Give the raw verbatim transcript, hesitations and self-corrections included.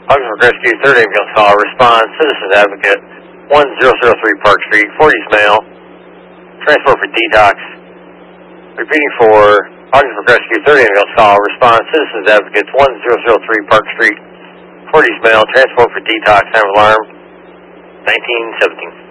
Augsburg Rescue, third ambulance call, response, Citizens Advocate, one zero zero three Park Street, forties male, transport for detox. Repeating for Augsburg Rescue, third ambulance call, response, Citizens Advocate, one zero zero three Park Street, forties male, transport for detox, time of alarm, nineteen seventeen.